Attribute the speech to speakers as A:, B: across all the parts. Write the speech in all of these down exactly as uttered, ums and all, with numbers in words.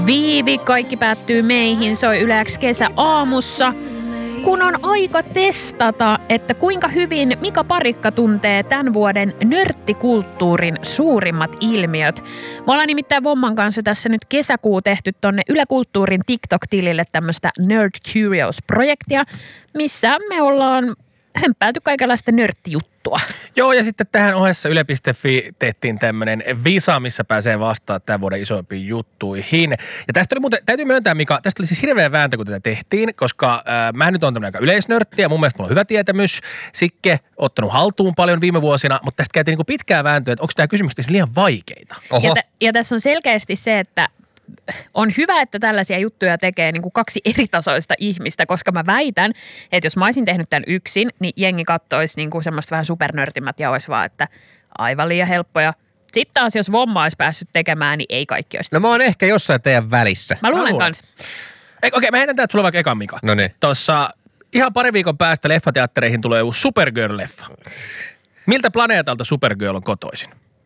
A: Viivi, kaikki päättyy meihin, soi Yle X kesä aamussa. Kun on aika testata, että kuinka hyvin Mika Parikka tuntee tämän vuoden nörttikulttuurin suurimmat ilmiöt. Me ollaan nimittäin Vomman kanssa tässä nyt kesäkuu tehty tonne Yle Kulttuurin TikTok-tilille tämmöistä Nerd Curious-projektia, missä me ollaan hömpääty kaikenlaista nörttijuttua.
B: Joo, ja sitten tähän ohessa yle piste fi tehtiin tämmöinen visa, missä pääsee vastaamaan tämän vuoden isoimpiin juttuihin. Ja tästä oli muuten, täytyy myöntää Mika, tästä oli siis hirveä vääntö, kun tätä tehtiin, koska äh, mä nyt on tämmöinen aika yleisnörtti ja mun mielestä mulla on hyvä tietämys. Sikke ottanut haltuun paljon viime vuosina, mutta tästä käytiin niinku pitkää vääntöä, että onko nämä kysymykset liian vaikeita.
A: Ja, t- ja tässä on selkeästi se, että on hyvä, että tällaisia juttuja tekee niin kuin kaksi eritasoista ihmistä, koska mä väitän, että jos mä olisin tehnyt tämän yksin, niin jengi kattoisi niin kuin semmoista vähän supernörtimmät ja olisi vaan, että aivan liian helppoja. Sitten taas, jos Vomma olisi päässyt tekemään, niin ei kaikki olisi.
C: No mä oon ehkä jossain teidän välissä.
A: Mä luulen kans.
B: Okei, okay, mä heitän täältä sulle vaikka ekan, Mika.
C: No niin.
B: Tuossa ihan pari viikon päästä leffateattereihin tulee uusi Supergirl-leffa. Miltä planeetalta Supergirl on kotoisin?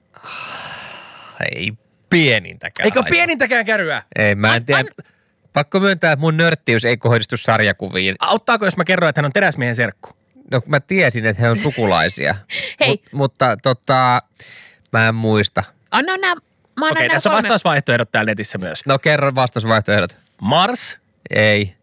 C: Ei pienintäkään.
B: Eikö pienintäkään käryä?
C: Ei, mä en
A: An-
C: tiedä.
A: an-
C: Pakko myöntää, että mun nörttiys ei kohdistu sarjakuviin.
B: Auttaako, jos mä kerron, että hän on teräsmiehen serkku?
C: No mä tiesin, että he on sukulaisia.
A: Hei.
C: Mut, mutta tota, mä en muista.
A: Anna nämä, mä annan
B: Okei,
A: nämä
B: tässä on
A: kolme.
B: vastausvaihtoehdot täällä netissä myös.
C: No kerro vastausvaihtoehdot.
B: Mars,
C: Ei.